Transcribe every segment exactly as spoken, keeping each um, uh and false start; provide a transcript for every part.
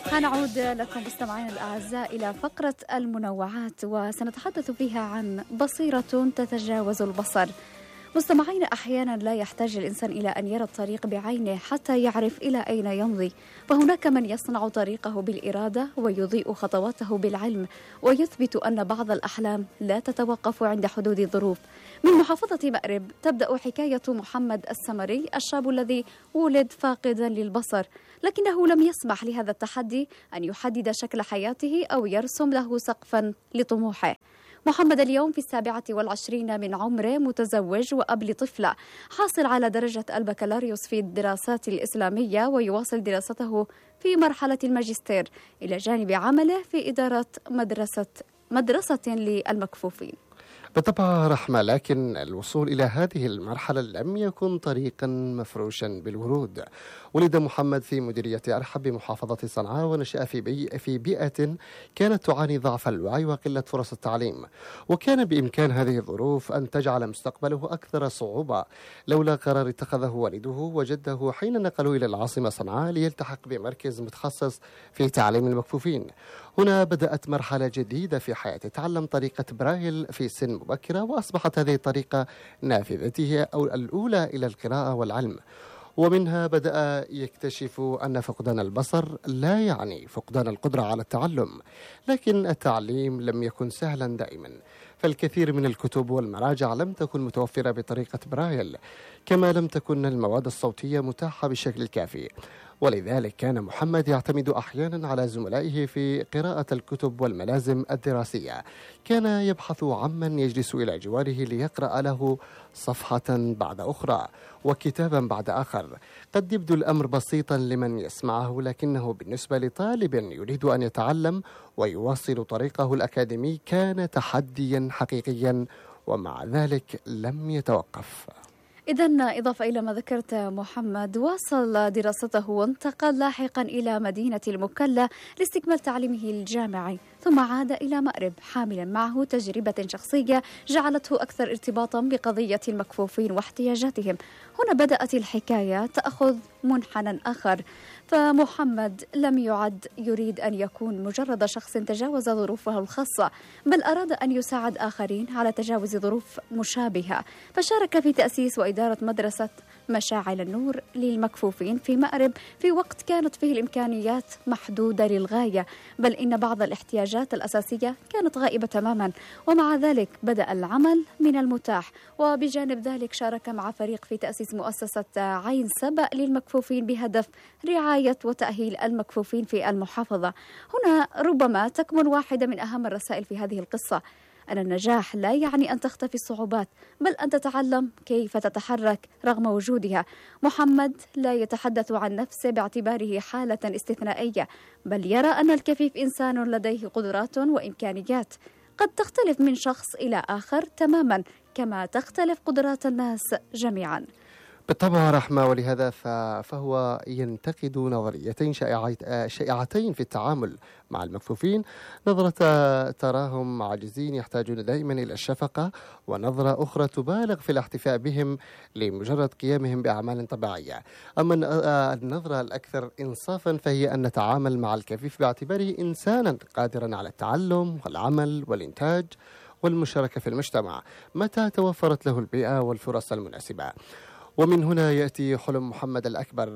سنعود لكم مستمعينا الأعزاء إلى فقرة المنوعات، وسنتحدث فيها عن بصيرة تتجاوز البصر. مستمعين، أحيانا لا يحتاج الإنسان إلى أن يرى الطريق بعينه حتى يعرف إلى أين يمضي، فهناك من يصنع طريقه بالإرادة ويضيء خطواته بالعلم، ويثبت أن بعض الأحلام لا تتوقف عند حدود الظروف. من محافظة مأرب تبدأ حكاية محمد السمري، الشاب الذي ولد فاقدا للبصر، لكنه لم يسمح لهذا التحدي أن يحدد شكل حياته أو يرسم له سقفا لطموحه. محمد اليوم في السابعة والعشرين من عمره، متزوج وأب لطفلة، حاصل على درجة البكالوريوس في الدراسات الإسلامية، ويواصل دراسته في مرحلة الماجستير إلى جانب عمله في إدارة مدرسة مدرسة للمكفوفين. بالطبع رحمة، لكن الوصول إلى هذه المرحلة لم يكن طريقا مفروشا بالورود. ولد محمد في مديرية أرحب بمحافظة صنعاء، ونشأ في, بي في بيئة كانت تعاني ضعف الوعي وقلة فرص التعليم، وكان بإمكان هذه الظروف أن تجعل مستقبله أكثر صعوبة لولا قرار اتخذه والده وجده حين نقلوا إلى العاصمة صنعاء ليلتحق بمركز متخصص في تعليم المكفوفين. هنا بدأت مرحلة جديدة في حياته، تعلم طريقة برايل في سن مبكرة، وأصبحت هذه الطريقة نافذته أو الأولى إلى القراءة والعلم. ومنها بدأ يكتشف أن فقدان البصر لا يعني فقدان القدرة على التعلم، لكن التعليم لم يكن سهلا دائما، فالكثير من الكتب والمراجع لم تكن متوفرة بطريقة برايل، كما لم تكن المواد الصوتية متاحة بالشكل الكافي. ولذلك كان محمد يعتمد أحيانا على زملائه في قراءة الكتب والملازم الدراسية. كان يبحث عمن يجلس إلى جواره ليقرأ له صفحة بعد أخرى وكتابا بعد آخر. قد يبدو الأمر بسيطا لمن يسمعه، لكنه بالنسبة لطالب يريد أن يتعلم ويواصل طريقه الأكاديمي كان تحديا حقيقيا، ومع ذلك لم يتوقف. إذن إضافة إلى ما ذكرت، محمد واصل دراسته وانتقل لاحقا إلى مدينة المكلا لاستكمال تعليمه الجامعي، ثم عاد إلى مأرب حاملا معه تجربة شخصية جعلته أكثر ارتباطا بقضية المكفوفين واحتياجاتهم. هنا بدأت الحكاية تأخذ منحنى آخر، فمحمد لم يعد يريد أن يكون مجرد شخص تجاوز ظروفه الخاصة، بل أراد أن يساعد آخرين على تجاوز ظروف مشابهة، فشارك في تأسيس وإدارة مدرسة مشاعل النور للمكفوفين في مأرب في وقت كانت فيه الإمكانيات محدودة للغاية، بل إن بعض الاحتياجات الأساسية كانت غائبة تماما، ومع ذلك بدأ العمل من المتاح. وبجانب ذلك شارك مع فريق في تأسيس مؤسسة عين سبأ للمكفوفين بهدف رعاية وتأهيل المكفوفين في المحافظة. هنا ربما تكمن واحدة من أهم الرسائل في هذه القصة، أن النجاح لا يعني أن تختفي الصعوبات، بل أن تتعلم كيف تتحرك رغم وجودها. محمد لا يتحدث عن نفسه باعتباره حالة استثنائية، بل يرى أن الكفيف إنسان لديه قدرات وإمكانيات قد تختلف من شخص إلى آخر تماما، كما تختلف قدرات الناس جميعا. بالطبع رحمة، ولهذا فهو ينتقد نظريتين شائعتين في التعامل مع المكفوفين: نظرة تراهم عاجزين يحتاجون دائما إلى الشفقة، ونظرة أخرى تبالغ في الاحتفاء بهم لمجرد قيامهم بأعمال طبيعية. أما النظرة الأكثر إنصافا فهي أن نتعامل مع الكفيف باعتباره إنسانا قادرا على التعلم والعمل والإنتاج والمشاركة في المجتمع متى توفرت له البيئة والفرص المناسبة. ومن هنا يأتي حلم محمد الأكبر،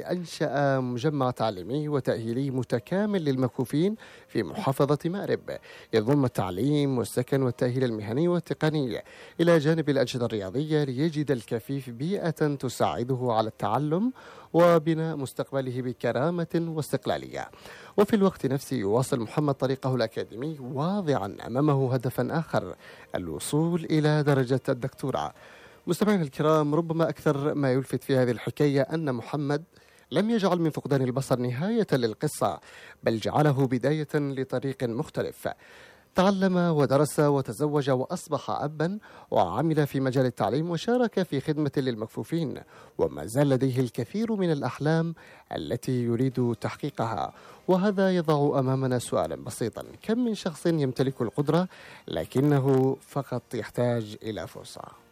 أنشأ مجمع تعليمي وتأهيلي متكامل للمكفوفين في محافظة مأرب، يضم التعليم والسكن والتأهيل المهني والتقني إلى جانب الأنشطة الرياضية، ليجد الكفيف بيئة تساعده على التعلم وبناء مستقبله بكرامة واستقلالية. وفي الوقت نفسه يواصل محمد طريقه الأكاديمي، واضعا أمامه هدفا آخر: الوصول إلى درجة الدكتوراه. مستمعينا الكرام، ربما أكثر ما يلفت في هذه الحكاية أن محمد لم يجعل من فقدان البصر نهاية للقصة، بل جعله بداية لطريق مختلف. تعلم ودرس وتزوج وأصبح أبا، وعمل في مجال التعليم وشارك في خدمة للمكفوفين، وما زال لديه الكثير من الأحلام التي يريد تحقيقها. وهذا يضع أمامنا سؤالا بسيطا: كم من شخص يمتلك القدرة لكنه فقط يحتاج إلى فرصة؟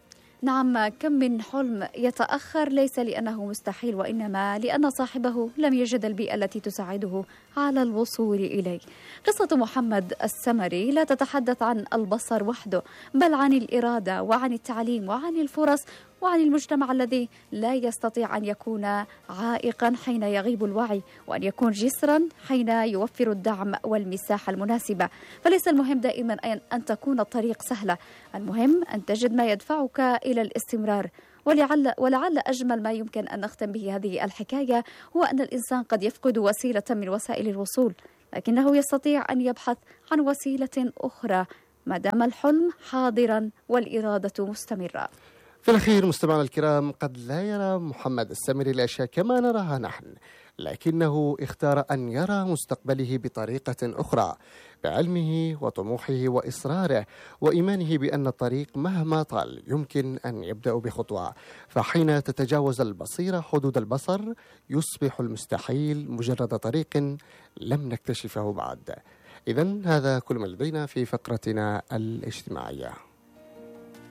نعم، كم من حلم يتأخر ليس لأنه مستحيل، وإنما لأن صاحبه لم يجد البيئة التي تساعده على الوصول إليه. قصة محمد السمري لا تتحدث عن البصر وحده، بل عن الإرادة وعن التعليم وعن الفرص وعن المجتمع الذي لا يستطيع أن يكون عائقا حين يغيب الوعي، وأن يكون جسرا حين يوفر الدعم والمساحة المناسبة. فليس المهم دائما أن تكون الطريق سهلة، المهم أن تجد ما يدفعك إلى الاستمرار. ولعل, ولعل أجمل ما يمكن أن نختم به هذه الحكاية هو أن الإنسان قد يفقد وسيلة من وسائل الوصول، لكنه يستطيع أن يبحث عن وسيلة أخرى ما دام الحلم حاضرا والإرادة مستمرة. في الأخير مستمعنا الكرام، قد لا يرى محمد السمري الأشياء كما نراها نحن، لكنه اختار أن يرى مستقبله بطريقة أخرى، بعلمه وطموحه وإصراره وإيمانه بأن الطريق مهما طال يمكن أن يبدأ بخطوة. فحين تتجاوز البصيرة حدود البصر يصبح المستحيل مجرد طريق لم نكتشفه بعد. إذن هذا كل ما لدينا في فقرتنا الاجتماعية.